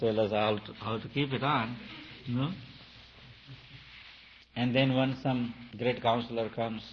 tell us how to keep it on, no? And then when some great counselor comes,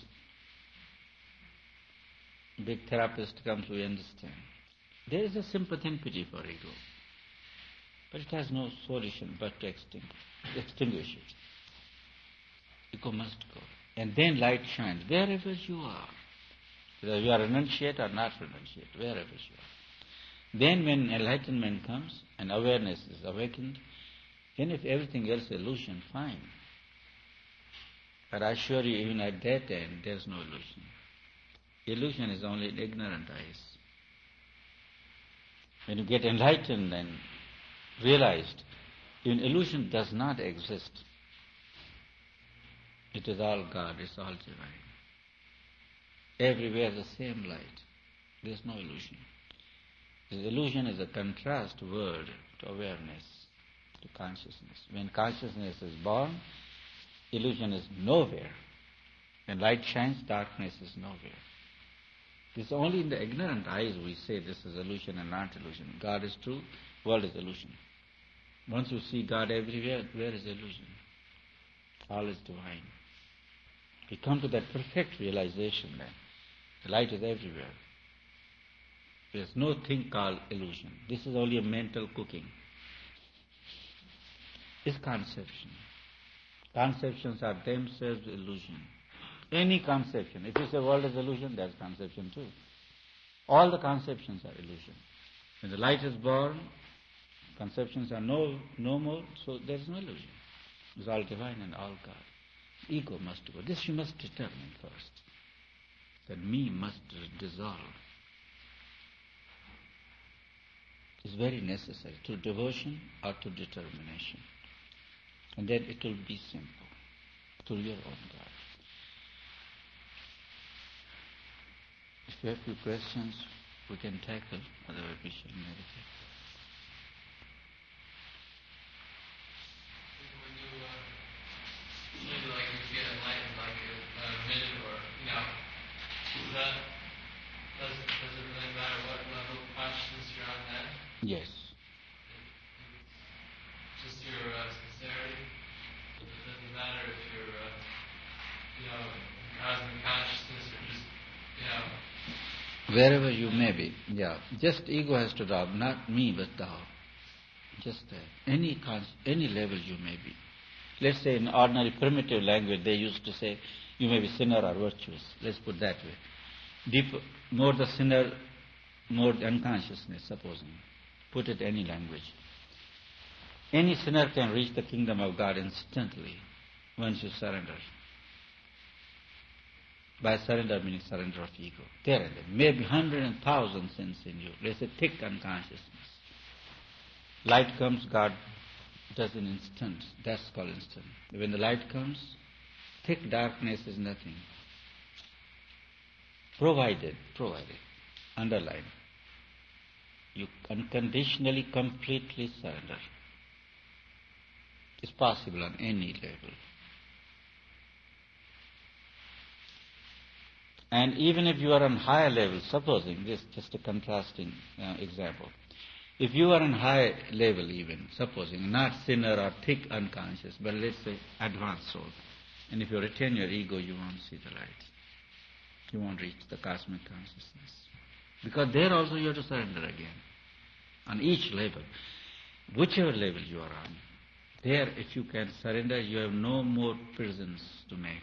big therapist comes, we understand. There is a sympathy and pity for ego, but it has no solution but to extinguish it. Ego must go. And then light shines wherever you are. Whether you are renunciate or not renunciate, wherever you are. Then when enlightenment comes and awareness is awakened, then if everything else is illusion, fine. But I assure you, even at that end, there is no illusion. Illusion is only in ignorant eyes. When you get enlightened and realized, even illusion does not exist. It is all God, it's all divine. Everywhere the same light. There is no illusion. The illusion is a contrast word to awareness, to consciousness. When consciousness is born, illusion is nowhere. When light shines, darkness is nowhere. It is only in the ignorant eyes we say this is illusion and not illusion. God is true, world is illusion. Once you see God everywhere, where is illusion? All is divine. We come to that perfect realization then. The light is everywhere. There is no thing called illusion. This is only a mental cooking. It's conception. Conceptions are themselves illusion. Any conception. If you say world is illusion, that's conception too. All the conceptions are illusion. When the light is born, conceptions are no more, so there is no illusion. It's all divine and all God. Ego must go. This you must determine first. That me must dissolve. It's very necessary to devotion or to determination. And then it will be simple to your own God. If you have few questions, we can tackle, otherwise we shall meditate. When you like you get enlightened, like a minute or does it really matter what level of consciousness you're on then? Yes. Just your sincerity. It doesn't matter if you're cosmic consciousness or just wherever you may be, yeah. Just ego has to drop, not me but thou. Just any level you may be. Let's say in ordinary primitive language they used to say, you may be sinner or virtuous. Let's put that way. Deeper, more the sinner, more the unconsciousness, supposing. Put it any language. Any sinner can reach the kingdom of God instantly once you surrender. By surrender meaning surrender of ego. There and then. Maybe 100,000 sins in you. Let's say thick unconsciousness. Light comes, God does an instant. That's called instant. When the light comes, thick darkness is nothing. Provided, underline. You unconditionally, completely surrender. It's possible on any level. And even if you are on higher level, supposing this, just a contrasting example. If you are on high level even, supposing, not sinner or thick unconscious, but let's say advanced soul, and if you retain your ego, you won't see the light. You won't reach the cosmic consciousness. Because there also you have to surrender again. On each level, whichever level you are on, there if you can surrender, you have no more prisons to make.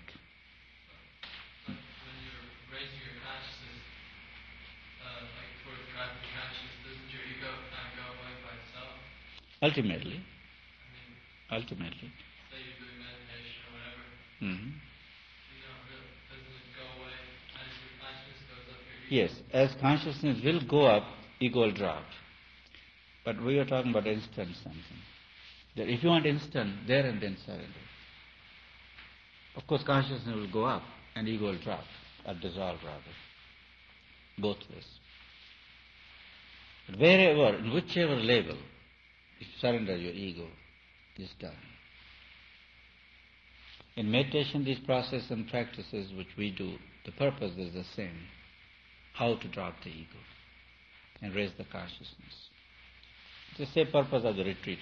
Raising your consciousness, like towards cosmic consciousness, doesn't your ego kind of go away by itself? Ultimately. Ultimately. Say you're doing meditation or whatever. Mm-hmm. Doesn't it go away as your consciousness goes up? Yes, as consciousness will go up, ego will drop. But we are talking about instant something. That if you want instant, there and then surrender. Of course, consciousness will go up and ego will drop. Or dissolve rather. Both ways. But wherever, in whichever level, if you surrender your ego, is done. In meditation, these processes and practices which we do, the purpose is the same. How to drop the ego and raise the consciousness. It's the same purpose of the retreat.